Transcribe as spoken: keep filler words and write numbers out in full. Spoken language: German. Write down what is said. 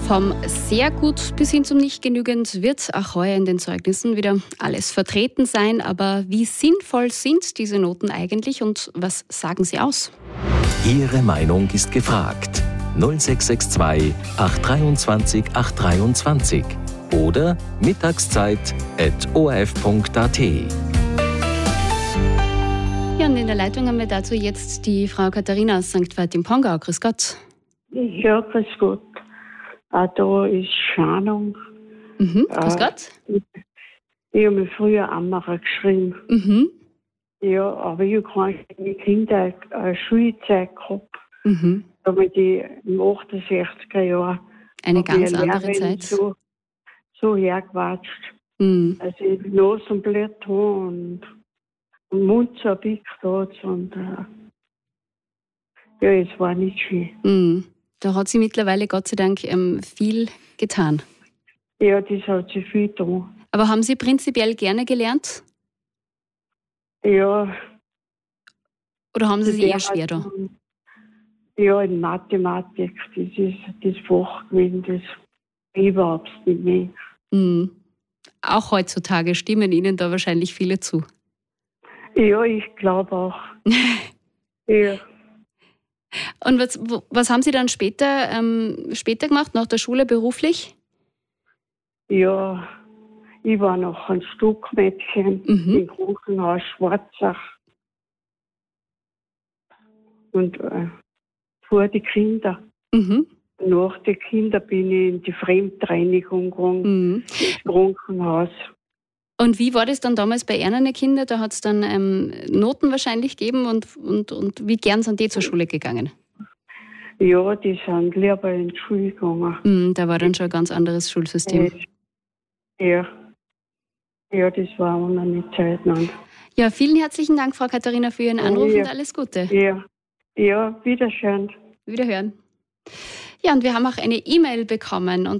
Vom sehr gut bis hin zum nicht genügend wird auch heuer in den Zeugnissen wieder alles vertreten sein. Aber wie sinnvoll sind diese Noten eigentlich und was sagen sie aus? Ihre Meinung ist gefragt. null sechs sechs zwei acht zwei zwei acht zwei oder mittagszeit at o r f punkt a t. Ja, und in der Leitung haben wir dazu jetzt die Frau Katharina aus Sankt Veit im Pongau. Grüß Gott. Ja, grüß Gott. Auch da ist Schonung. Mhm, grüß Äh, Gott. Ich, ich habe mich früher Ammerer geschrieben. Mhm, Ja, aber ich habe keine Kinder eine Schulzeit gehabt. mhm. Da habe ich die im achtundsechziger Jahren Eine hab ich ganz andere Lehrerin Zeit. so, so hergewatscht. Mhm. Also die Nase und Blätter und den Mund so dick hat und äh, ja, es war nicht schön. Mhm. Da hat sie mittlerweile Gott sei Dank ähm, viel getan. Ja, das hat sich viel getan. Aber haben Sie prinzipiell gerne gelernt Ja, oder haben Sie das sich eher wäre schwer da? halt, ja, in Mathematik, das ist das Fach gewesen, das überhaupt nicht mehr. Mhm. Auch heutzutage stimmen Ihnen da wahrscheinlich viele zu. Ja, ich glaube auch. Ja. Und was, wo- was haben Sie dann später, ähm, später gemacht, nach der Schule beruflich? Ja, ich war noch ein Stuckmädchen Mhm. im Krankenhaus Schwarzach. Und äh, vor die Kinder. Mhm. Nach den Kindern bin ich in die Fremdreinigung gegangen, Mhm. ins Krankenhaus. Und wie war das dann damals bei Ihren Kindern? Da hat es dann ähm, Noten wahrscheinlich gegeben und, und, und wie gern sind die zur Schule gegangen? Ja, die sind lieber in die Schule gegangen. Mhm, da war dann schon ein ganz anderes Schulsystem. Äh, Ja. Ja, das war auch noch nicht Zeit. Nein. Ja, vielen herzlichen Dank, Frau Katharina, für Ihren Anruf Ja. und alles Gute. Ja. Ja, wiederschön. Wiederhören. Ja, und wir haben auch eine E-Mail bekommen. Und